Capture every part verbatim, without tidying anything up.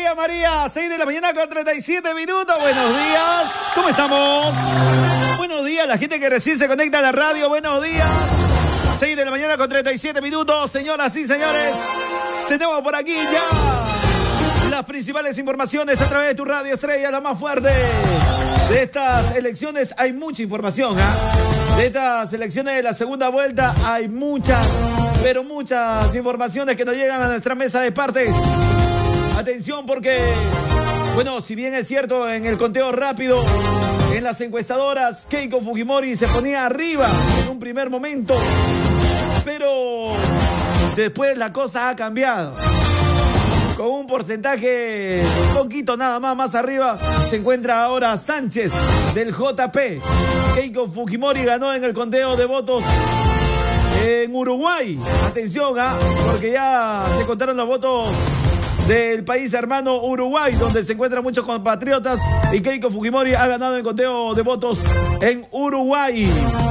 María, María, seis de la mañana con treinta y siete minutos. Buenos días, ¿cómo estamos? Buenos días, la gente que recién se conecta a la radio, buenos días. seis de la mañana con treinta y siete minutos, señoras y señores. Tenemos por aquí ya las principales informaciones a través de tu radio estrella, la más fuerte. De estas elecciones hay mucha información, ¿ah? ¿eh? De estas elecciones de la segunda vuelta hay muchas, pero muchas informaciones que nos llegan a nuestra mesa de partes. Atención porque, bueno, si bien es cierto, en el conteo rápido, en las encuestadoras, Keiko Fujimori se ponía arriba en un primer momento, pero después la cosa ha cambiado. Con un porcentaje un poquito nada más más arriba, se encuentra ahora Sánchez del J P. Keiko Fujimori ganó en el conteo de votos en Uruguay. Atención, ¿ah? Porque ya se contaron los votos del país hermano Uruguay, donde se encuentran muchos compatriotas, y Keiko Fujimori ha ganado el conteo de votos en Uruguay.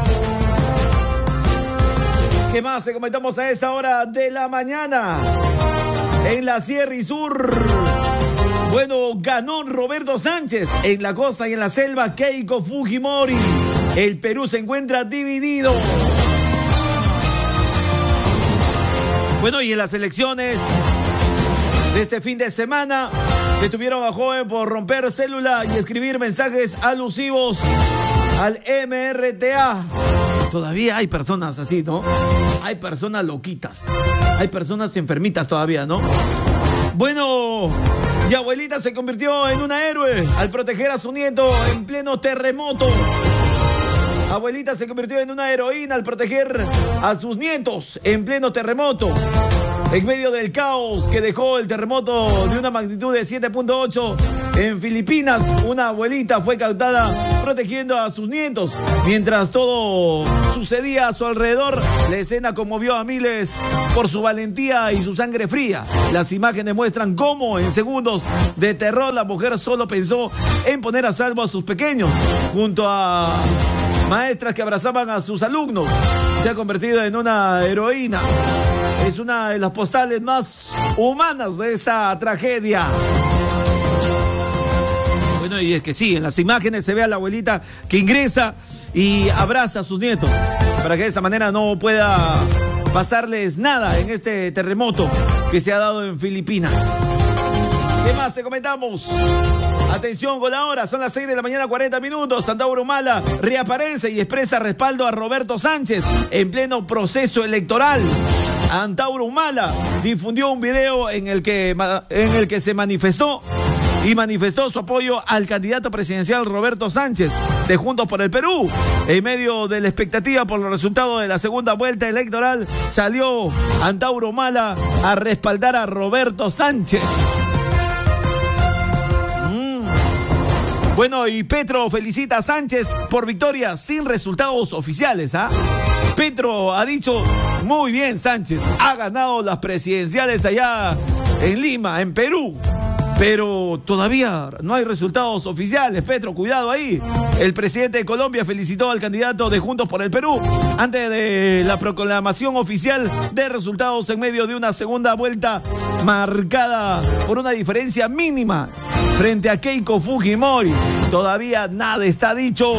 ¿Qué más se comentamos a esta hora de la mañana? En la Sierra y Sur, bueno, ganó Roberto Sánchez. En la costa y en la selva, Keiko Fujimori. El Perú se encuentra dividido. Bueno, y en las elecciones de este fin de semana, detuvieron a joven por romper célula y escribir mensajes alusivos al M R T A. Todavía hay personas así, ¿no? Hay personas loquitas. Hay personas enfermitas todavía, ¿no? Bueno, y abuelita se convirtió en una héroe al proteger a su nieto en pleno terremoto. Abuelita se convirtió en una heroína al proteger a sus nietos en pleno terremoto. En medio del caos que dejó el terremoto de una magnitud de siete punto ocho en Filipinas, una abuelita fue captada protegiendo a sus nietos. Mientras todo sucedía a su alrededor, la escena conmovió a miles por su valentía y su sangre fría. Las imágenes muestran cómo en segundos de terror la mujer solo pensó en poner a salvo a sus pequeños. Junto a maestras que abrazaban a sus alumnos, se ha convertido en una heroína. Es una de las postales más humanas de esta tragedia. Bueno, y es que sí, en las imágenes se ve a la abuelita que ingresa y abraza a sus nietos para que de esta manera no pueda pasarles nada en este terremoto que se ha dado en Filipinas. ¿Qué más te comentamos? Atención con la hora, son las seis de la mañana, cuarenta minutos. Antauro Humala reaparece y expresa respaldo a Roberto Sánchez en pleno proceso electoral. Antauro Humala difundió un video en el que, en el que se manifestó y manifestó su apoyo al candidato presidencial Roberto Sánchez de Juntos por el Perú. En medio de la expectativa por los resultados de la segunda vuelta electoral, salió Antauro Humala a respaldar a Roberto Sánchez. Bueno, y Petro felicita a Sánchez por victoria sin resultados oficiales, ¿ah? Petro ha dicho, muy bien Sánchez, ha ganado las presidenciales allá en Lima, en Perú, pero todavía no hay resultados oficiales. Petro, cuidado ahí. El presidente de Colombia felicitó al candidato de Juntos por el Perú antes de la proclamación oficial de resultados en medio de una segunda vuelta marcada por una diferencia mínima frente a Keiko Fujimori. Todavía nada está dicho.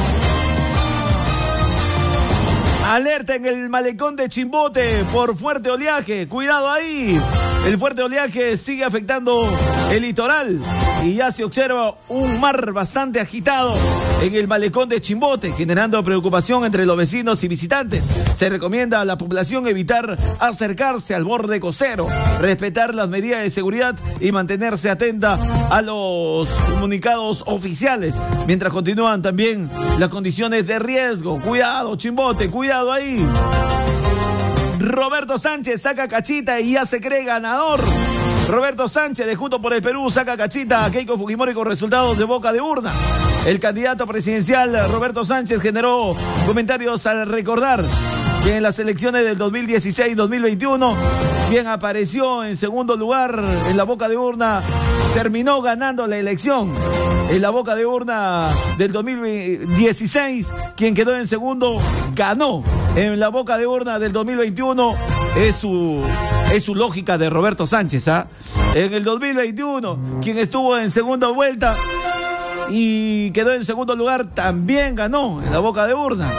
Alerta en el malecón de Chimbote por fuerte oleaje. Cuidado ahí. El fuerte oleaje sigue afectando el litoral y ya se observa un mar bastante agitado en el malecón de Chimbote, generando preocupación entre los vecinos y visitantes. Se recomienda a la población evitar acercarse al borde costero, respetar las medidas de seguridad y mantenerse atenta a los comunicados oficiales, mientras continúan también las condiciones de riesgo. Cuidado, Chimbote, cuidado ahí. Roberto Sánchez saca cachita y ya se cree ganador. Roberto Sánchez de Juntos por el Perú saca cachita a Keiko Fujimori con resultados de boca de urna. El candidato presidencial Roberto Sánchez generó comentarios al recordar que en las elecciones del dos mil dieciséis dos mil veintiuno, quien apareció en segundo lugar en la boca de urna terminó ganando la elección. En la boca de urna del dos mil dieciséis, quien quedó en segundo ganó. En la boca de urna del dos mil veintiuno es su Es su lógica de Roberto Sánchez, ¿ah? En el dos mil veintiuno, quien estuvo en segunda vuelta y quedó en segundo lugar, también ganó en la boca de urna.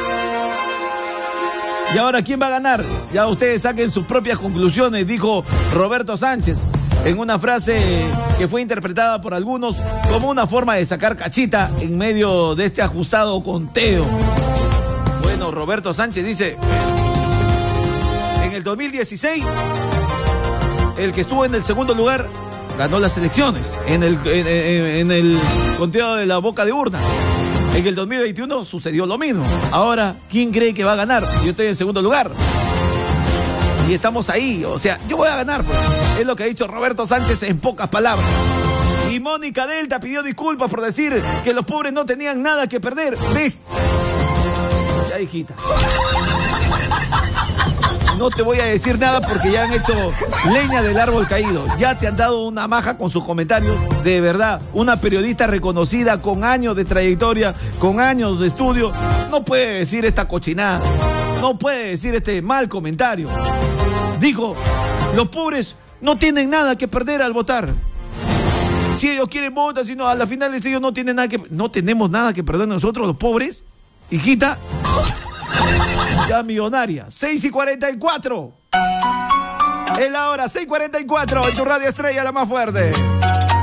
Y ahora, ¿quién va a ganar? Ya ustedes saquen sus propias conclusiones, dijo Roberto Sánchez, en una frase que fue interpretada por algunos como una forma de sacar cachita en medio de este ajustado conteo. Bueno, Roberto Sánchez dice, en el dos mil dieciséis, el que estuvo en el segundo lugar ganó las elecciones, en el, en, en, en el conteo de la boca de urna. En el dos mil veintiuno sucedió lo mismo. Ahora, ¿quién cree que va a ganar? Yo estoy en segundo lugar. Y estamos ahí, o sea, yo voy a ganar, pues. Es lo que ha dicho Roberto Sánchez en pocas palabras. Y Mónica Delta pidió disculpas por decir que los pobres no tenían nada que perder. ¿Ves? Ya, hijita. No te voy a decir nada porque ya han hecho leña del árbol caído. Ya te han dado una maja con sus comentarios. De verdad, una periodista reconocida con años de trayectoria, con años de estudio, no puede decir esta cochinada. No puede decir este mal comentario. Dijo, los pobres no tienen nada que perder al votar. Si ellos quieren votar, si no, a la final ellos no tienen nada que... No tenemos nada que perder nosotros, los pobres. Hijita... Ya millonaria. seis y cuarenta y cuatro. Es la hora, seis y cuarenta y cuatro. En tu radio estrella, la más fuerte.